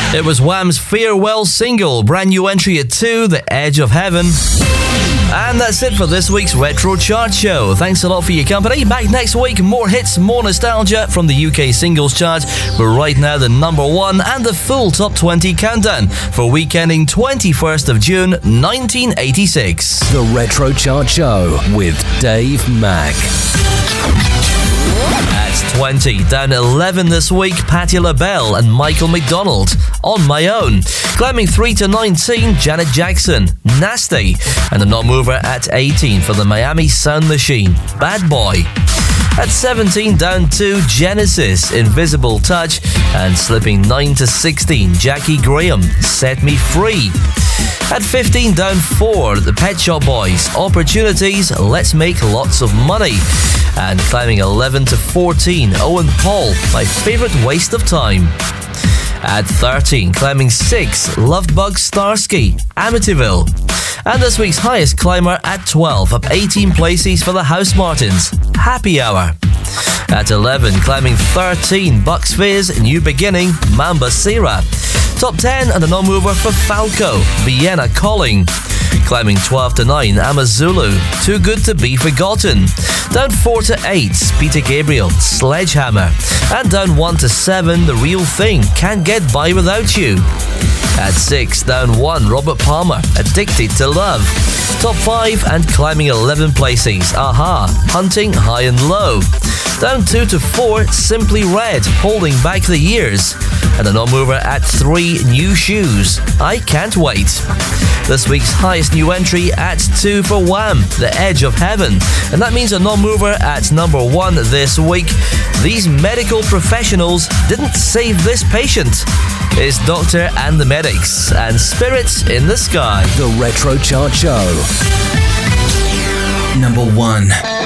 It was Wham's farewell single, brand new entry at 2, The Edge of Heaven. And that's it for this week's Retro Chart Show. Thanks a lot for your company. Back next week, more hits, more nostalgia from the UK singles chart. But right now, the number 1 and the full top 20 countdown for week ending 21st of June, 1986. The Retro Chart Show with Dave Mack. At 20, down 11 this week, Patti LaBelle and Michael McDonald, On My Own. Climbing 3 to 19, Janet Jackson, Nasty. And the non-mover at 18 for the Miami Sound Machine, Bad Boy. At 17, down 2, Genesis, Invisible Touch. And slipping 9 to 16, Jackie Graham, Set Me Free. At 15, down 4, the Pet Shop Boys, Opportunities, Let's Make Lots of Money. And climbing 11 to 14, Owen Paul, My Favorite Waste of Time. At 13, climbing 6, Lovebug Starsky, Amityville. And this week's highest climber at 12, up 18 places for the House Martins, Happy Hour. At 11, climbing 13, Bucks Fizz, New Beginning, Mamba Sera. Top 10 and a non-mover for Falco, Vienna Calling. Climbing 12 to 9, Amazulu, Too Good to Be Forgotten. Down 4 to 8, Peter Gabriel, Sledgehammer. And down 1 to 7, The Real Thing, Can't Get By Without You. At 6, down 1, Robert Palmer, Addicted to Love. Top 5 and climbing 11 places, Aha, Hunting High and Low. Down 2 to 4, Simply Red, Holding Back the Years. And a non-mover at 3, New Shoes, I Can't Wait. This week's highest new entry at 2 for Wham, The Edge of Heaven. And that means a non-mover at number 1 this week. These medical professionals didn't save this patient. It's Doctor and the Medics and Spirits in the Sky. The Retro Chart Show. Number 1.